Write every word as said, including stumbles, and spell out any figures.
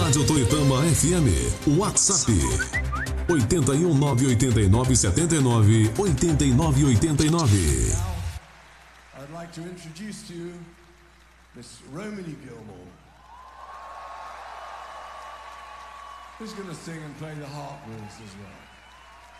Rádio Toitama F M. WhatsApp oito um nove oito nove sete nove oito nove oito nove. I'd like to introduce to you Miss Romany Gilmore, who's going to sing and play the harp with us as well.